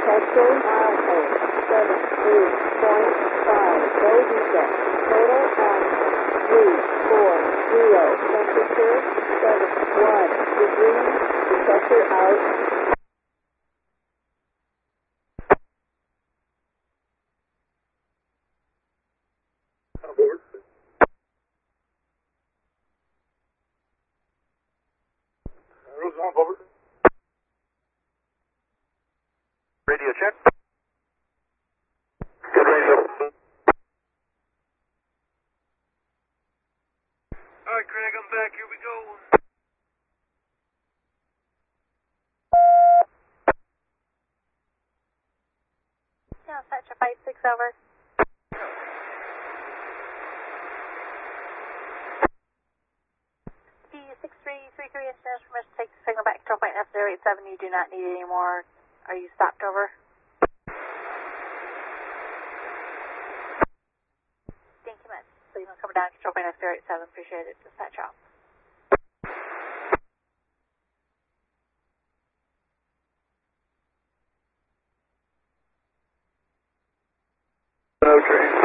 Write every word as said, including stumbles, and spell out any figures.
Texture, Alpha, seven eight point five, go reset. Total at three four zero, temperature seven one degrees, detector out. Aboard. Arrows off, over. Radio check. Good radio. Alright, Craig, I'm back. Here we go. Yeah, Thatcher five six over. D six three three three engineers permission to take the signal back to point F zero eight seven. You do not need any more. Are you stopped over? Thank you much. Signal coming down, control point F zero eight seven. Appreciate it. Dispatch out. No train.